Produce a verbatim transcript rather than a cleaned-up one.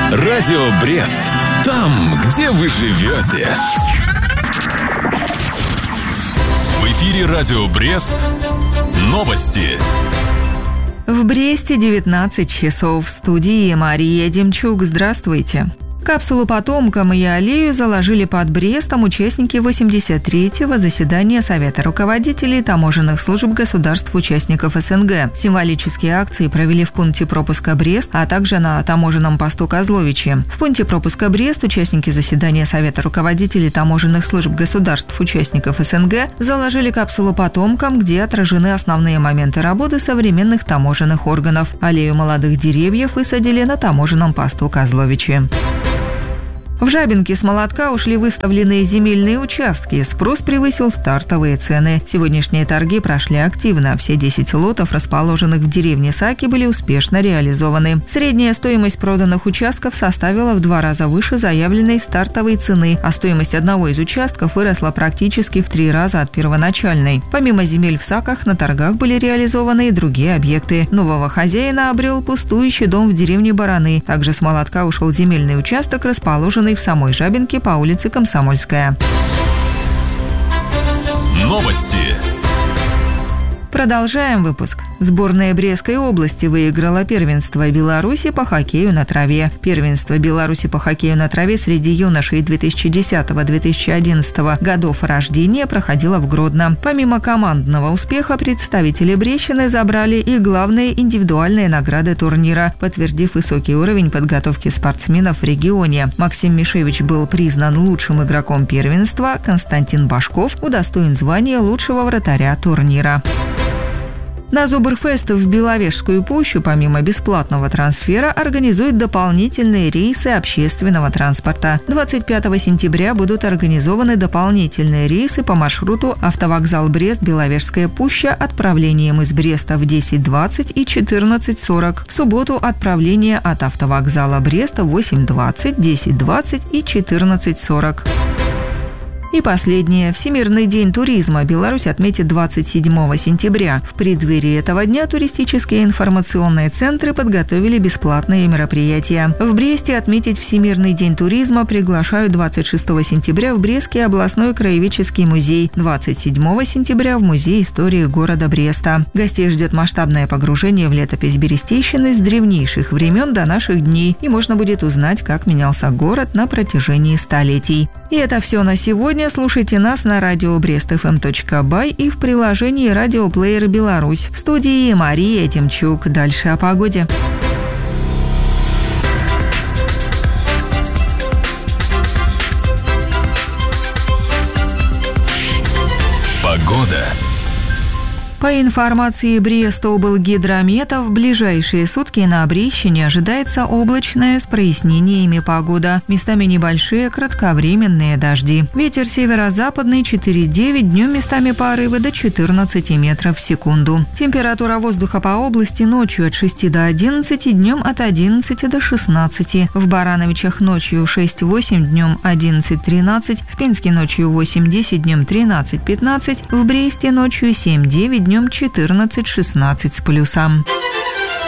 Радио Брест. Там, где вы живете. В эфире Радио Брест. Новости. В Бресте девятнадцать часов. В студии Мария Демчук. Здравствуйте. Капсулу потомкам и аллею заложили под Брестом участники восемьдесят третьего заседания Совета руководителей таможенных служб государств-участников СНГ. Символические акции провели в пункте пропуска Брест, а также на таможенном посту Козловичи. В пункте пропуска Брест участники заседания Совета руководителей таможенных служб государств-участников СНГ заложили капсулу потомкам, где отражены основные моменты работы современных таможенных органов. Аллею молодых деревьев высадили на таможенном посту Козловичи. В Жабинке с молотка ушли выставленные земельные участки. Спрос превысил стартовые цены. Сегодняшние торги прошли активно. Все десять лотов, расположенных в деревне Саки, были успешно реализованы. Средняя стоимость проданных участков составила в два раза выше заявленной стартовой цены, а стоимость одного из участков выросла практически в три раза от первоначальной. Помимо земель в Саках, на торгах были реализованы и другие объекты. Нового хозяина обрел пустующий дом в деревне Бараны. Также с молотка ушел земельный участок, расположенный в самой Жабинке по улице Комсомольская. Новости. Продолжаем выпуск. Сборная Брестской области выиграла первенство Беларуси по хоккею на траве. Первенство Беларуси по хоккею на траве среди юношей две тысячи десятого - две тысячи одиннадцатого годов рождения проходило в Гродно. Помимо командного успеха, представители Брестщины забрали и главные индивидуальные награды турнира, подтвердив высокий уровень подготовки спортсменов в регионе. Максим Мишевич был признан лучшим игроком первенства, Константин Башков удостоен звания лучшего вратаря турнира. На Зубрфест в Беловежскую пущу помимо бесплатного трансфера организуют дополнительные рейсы общественного транспорта. двадцать пятого сентября будут организованы дополнительные рейсы по маршруту автовокзал Брест-Беловежская пуща отправлением из Бреста в десять двадцать и четырнадцать сорок. В субботу отправление от автовокзала Бреста в восемь двадцать, десять двадцать и четырнадцать сорок. И последнее. Всемирный день туризма Беларусь отметит двадцать седьмого сентября. В преддверии этого дня туристические информационные центры подготовили бесплатные мероприятия. В Бресте отметить Всемирный день туризма приглашают двадцать шестого сентября в Брестский областной краеведческий музей, двадцать седьмого сентября в Музей истории города Бреста. Гостей ждет масштабное погружение в летопись Берестейщины с древнейших времен до наших дней, и можно будет узнать, как менялся город на протяжении столетий. И это все на сегодня. Слушайте нас на радио брест эф эм точка бай и в приложении «Радиоплеер Беларусь». В студии Мария Демчук. Дальше о погоде. Погода. По информации Брестоблгидромета, в ближайшие сутки на Брестщине ожидается облачная с прояснениями погода. Местами небольшие кратковременные дожди. Ветер северо-западный четыре девять, днем местами порывы до четырнадцати метров в секунду. Температура воздуха по области ночью от шести до одиннадцати, днем от одиннадцати до шестнадцати. В Барановичах ночью шесть восемь, днем одиннадцать тринадцать. В Пенске ночью восемь десять, днем тринадцать пятнадцать. В Бресте ночью семь девять, днем четырнадцать шестнадцать с плюсом.